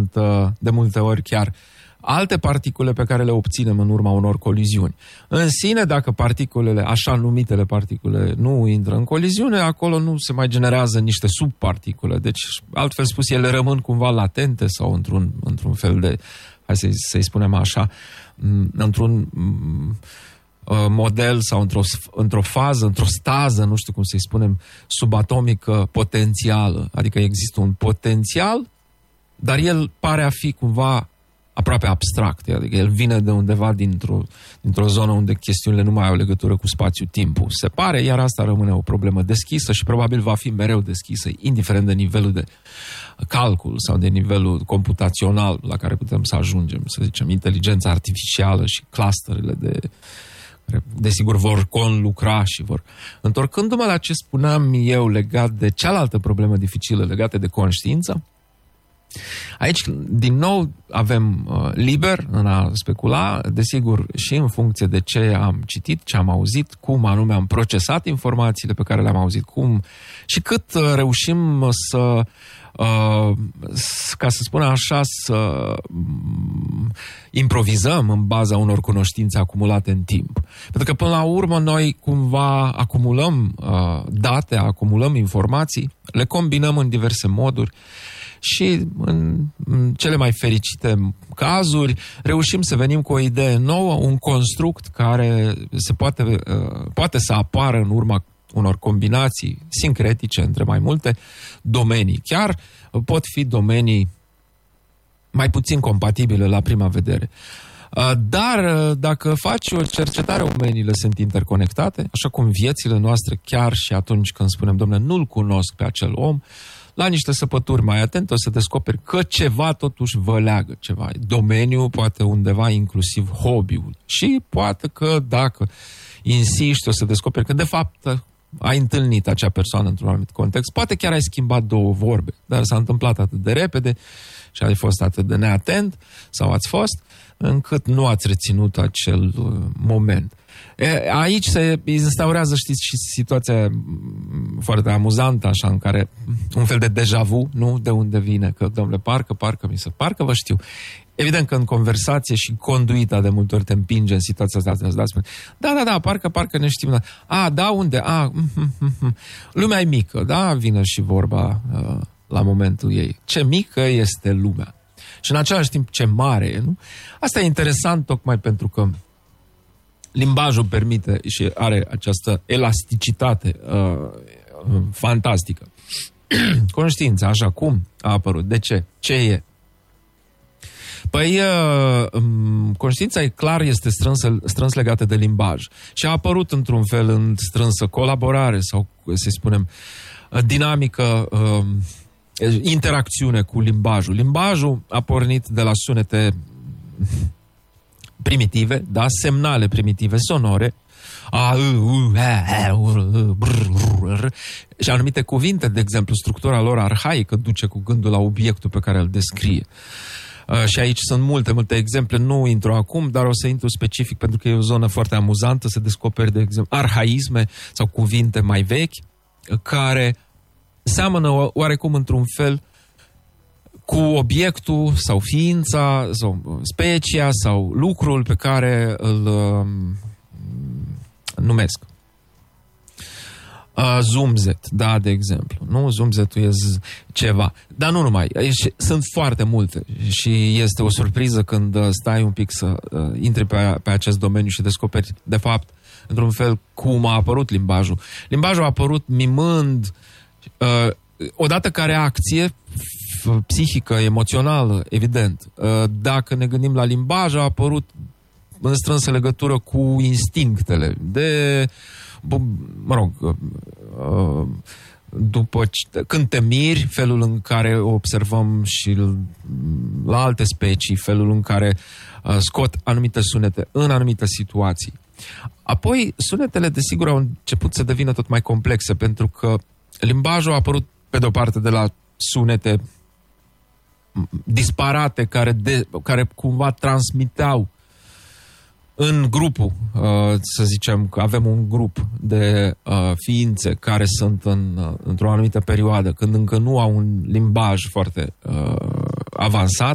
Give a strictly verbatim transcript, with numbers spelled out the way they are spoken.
sunt de multe ori chiar alte particule pe care le obținem în urma unor coliziuni. În sine, dacă particulele, așa numitele particule, nu intră în coliziune, acolo nu se mai generează niște subparticule. Deci, altfel spus, ele rămân cumva latente sau într-un, într-un fel de, hai să-i, să-i spunem așa, într-un model sau într-o, într-o fază, într-o stază, nu știu cum să-i spunem, subatomică potențială. Adică există un potențial, dar el pare a fi cumva aproape abstract, adică el vine de undeva dintr-o, dintr-o zonă unde chestiunile nu mai au legătură cu spațiu-timpul. Se pare, iar asta rămâne o problemă deschisă și probabil va fi mereu deschisă, indiferent de nivelul de calcul sau de nivelul computațional la care putem să ajungem, să zicem, inteligența artificială și clusterele de desigur vor conlucra și vor... Întorcându-mă la ce spuneam eu legat de cealaltă problemă dificilă legată de conștiință, aici, din nou, avem uh, liber în a specula, desigur, și în funcție de ce am citit, ce am auzit, cum anume am procesat informațiile pe care le-am auzit, cum și cât uh, reușim să, uh, ca să spunem așa, să um, improvizăm în baza unor cunoștințe acumulate în timp. Pentru că, până la urmă, noi cumva acumulăm uh, date, acumulăm informații, le combinăm în diverse moduri, și în, în cele mai fericite cazuri reușim să venim cu o idee nouă, un construct care se poate, uh, poate să apară în urma unor combinații sincretice între mai multe domenii. Chiar pot fi domenii mai puțin compatibile la prima vedere. Uh, dar uh, dacă faci o cercetare, omenile sunt interconectate, așa cum viețile noastre, chiar și atunci când spunem, dom'le, nu-l cunosc pe acel om, la niște săpături mai atente o să descoperi că ceva totuși vă leagă, ceva. Domeniul, poate undeva inclusiv hobby-ul. Și poate că dacă insiști o să descoperi că de fapt ai întâlnit acea persoană într-un anumit context, poate chiar ai schimbat două vorbe, dar s-a întâmplat atât de repede și ai fost atât de neatent sau ați fost, încât nu ați reținut acel uh, moment. E, aici se instaurează, știți, și situația foarte amuzantă, așa, în care un fel de deja vu, nu? De unde vine? Că, domnule, parcă, parcă mi se, parcă vă știu. Evident că în conversație și conduita de multe ori te împinge în situația asta. Da, da, da, da, parcă, parcă ne știm. Da. A, da, unde? A, mm, mm, mm. Lumea e mică, da? Vine și vorba uh, la momentul ei. Ce mică este lumea. Și în același timp ce mare e, nu? Asta e interesant tocmai pentru că limbajul permite și are această elasticitate uh, fantastică. Conștiința, așa cum a apărut? De ce? Ce e? Păi, uh, conștiința e clar, este strâns, strâns legată de limbaj. Și a apărut într-un fel în strânsă colaborare sau, să spunem, dinamică, uh, interacțiune cu limbajul. Limbajul a pornit de la sunete primitive, da, semnale primitive, sonore, a, u, a, u, brr, și anumite cuvinte, de exemplu, structura lor arhaică duce cu gândul la obiectul pe care îl descrie. Uh, și aici sunt multe, multe exemple, nu intru acum, dar o să intru specific pentru că e o zonă foarte amuzantă, să descoperi, de exemplu, arhaisme sau cuvinte mai vechi, care seamănă oarecum într-un fel cu obiectul sau ființa sau specia sau lucrul pe care îl uh, numesc. Uh, zumzet, da, de exemplu. Nu, zumzetul e z- ceva. Dar nu numai. Sunt foarte multe și este o surpriză când stai un pic să uh, intri pe, pe acest domeniu și descoperi, de fapt, într-un fel, cum a apărut limbajul. Limbajul a apărut mimând uh, odată ca reacție psihică, emoțională, evident. Dacă ne gândim la limbaj, a apărut în strânsă legătură cu instinctele de, mă rog, după când te miri, felul în care observăm și la alte specii, felul în care scot anumite sunete în anumite situații. Apoi, sunetele, desigur, au început să devină tot mai complexe, pentru că limbajul a apărut, pe de-o parte, de la sunete disparate care, de, care cumva transmiteau în grupul, uh, să zicem că avem un grup de uh, ființe care sunt în, uh, într-o anumită perioadă, când încă nu au un limbaj foarte uh, avansat,